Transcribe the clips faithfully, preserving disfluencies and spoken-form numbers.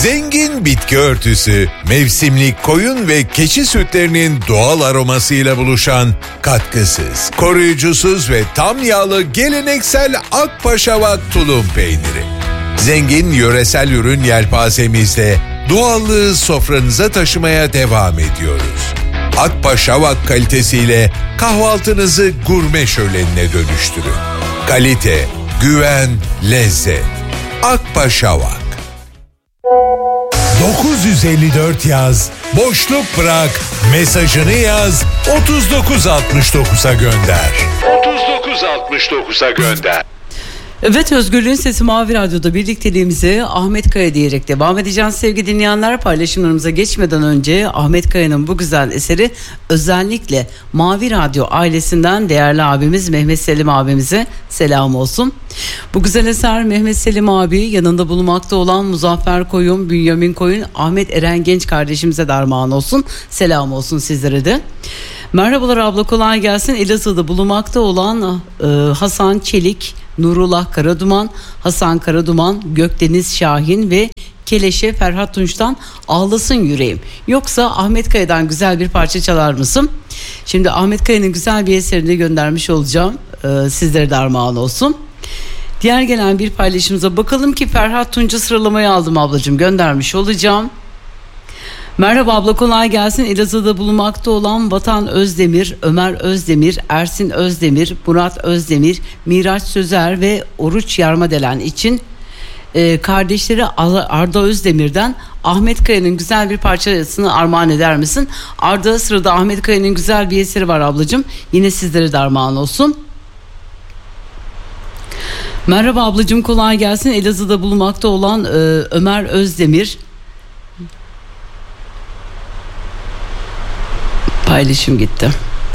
Zengin bitki örtüsü, mevsimlik koyun ve keçi sütlerinin doğal aromasıyla buluşan katkısız, koruyucusuz ve tam yağlı geleneksel Akpaşavak tulum peyniri. Zengin yöresel ürün yelpazemizle doğallığı sofranıza taşımaya devam ediyoruz. Akpaşavak kalitesiyle kahvaltınızı gurme şölenine dönüştürün. Kalite, güven, lezzet. Akpaşavak. dokuz yüz elli dört yaz, boşluk bırak, mesajını yaz, otuz dokuz altmış dokuza gönder. otuz dokuz altmış dokuza gönder. Evet, Özgürlüğün Sesi Mavi Radyo'da birlikteliğimize Ahmet Kaya diyerek devam edeceğiz sevgili dinleyenler. Paylaşımlarımıza geçmeden önce Ahmet Kaya'nın bu güzel eseri özellikle Mavi Radyo ailesinden değerli abimiz Mehmet Selim abimize selam olsun. Bu güzel eser Mehmet Selim abi, yanında bulunmakta olan Muzaffer Koyun, Bünyamin Koyun, Ahmet Eren Genç kardeşimize de armağan olsun. Selam olsun sizlere de. Merhabalar abla, kolay gelsin. Elazığ'da bulunmakta olan e, Hasan Çelik, Nurullah Karaduman, Hasan Karaduman, Gökdeniz Şahin ve Keleşe Ferhat Tunç'tan Ağlasın Yüreğim. Yoksa Ahmet Kaya'dan güzel bir parça çalar mısın? Şimdi Ahmet Kaya'nın güzel bir eserini göndermiş olacağım. E, sizlere de armağan olsun. Diğer gelen bir paylaşımıza bakalım ki Ferhat Tunç'u sıralamayı aldım ablacığım, göndermiş olacağım. Merhaba abla, kolay gelsin. Elazığ'da bulunmakta olan Vatan Özdemir, Ömer Özdemir, Ersin Özdemir, Murat Özdemir, Miraç Sözer ve Oruç Yarmadelen için e, kardeşleri Arda Özdemir'den Ahmet Kaya'nın güzel bir parçasını armağan eder misin? Arda, sırada Ahmet Kaya'nın güzel bir eseri var ablacığım. Yine sizlere de armağan olsun. Merhaba ablacığım, kolay gelsin. Elazığ'da bulunmakta olan e, Ömer Özdemir. Paylaşım gitti.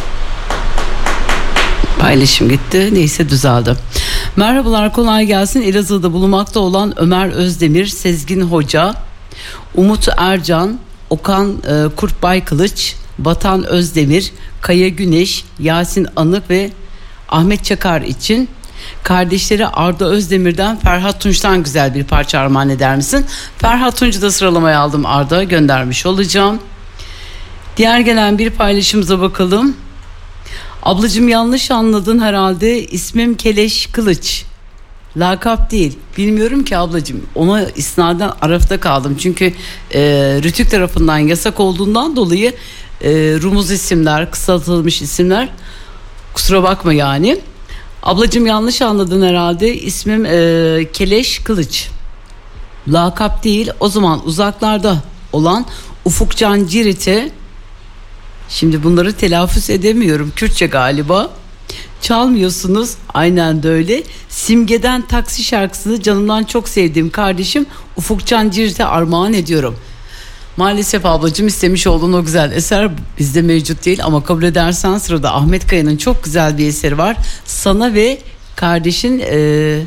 Paylaşım gitti. Neyse, düzeldi. Merhabalar, kolay gelsin. Elazığ'da bulunmakta olan Ömer Özdemir, Sezgin Hoca, Umut Ercan, Okan e, Kurt Baykılıç, Vatan Özdemir, Kaya Güneş, Yasin Anık ve Ahmet Çakar için kardeşleri Arda Özdemir'den Ferhat Tunç'tan güzel bir parça armağan eder misin? Ferhat Tunç'u da sıralamaya aldım, Arda göndermiş olacağım. Diğer gelen bir paylaşımıza bakalım. Ablacığım, yanlış anladın herhalde. İsmim Keleş Kılıç. Lakap değil. Bilmiyorum ki ablacığım. Ona isnaden arafta kaldım. Çünkü e, Rütük tarafından yasak olduğundan dolayı e, rumuz isimler, kısaltılmış isimler. Kusura bakma yani. Ablacığım, yanlış anladın herhalde. İsmim e, Keleş Kılıç. Lakap değil. O zaman uzaklarda olan Ufukcan Cirit'e, şimdi bunları telaffuz edemiyorum, Kürtçe galiba, çalmıyorsunuz, aynen de öyle. Simge'den Taksi şarkısını canımdan çok sevdiğim kardeşim Ufukcan Cirit'e armağan ediyorum. Maalesef ablacığım, istemiş olduğun o güzel eser bizde mevcut değil ama kabul edersen sırada Ahmet Kaya'nın çok güzel bir eseri var. Sana ve kardeşin ee...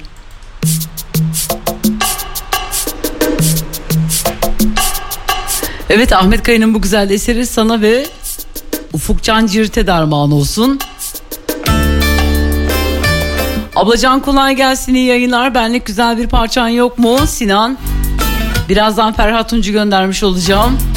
evet, Ahmet Kaya'nın bu güzel eseri sana ve Ufukcan Cirit'e de armağan olsun. Ablacan, kolay gelsin, iyi yayınlar. Benlik güzel bir parçan yok mu Sinan? Birazdan Ferhat Tunç'u göndermiş olacağım.